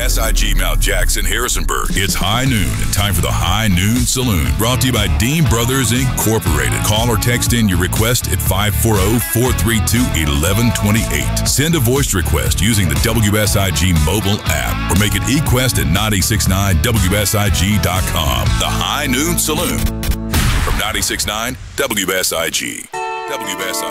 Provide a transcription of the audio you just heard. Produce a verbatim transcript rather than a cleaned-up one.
S I G Mount Jackson, Harrisonburg. It's high noon and time for the High Noon Saloon. Brought to you by Dean Brothers Incorporated. Call or text in your request at five four zero, four three two, one one two eight. Send a voice request using the W S I G mobile app or make it eQuest at nine six nine W S I G dot com. The High Noon Saloon from nine six nine W S I G. W S I G.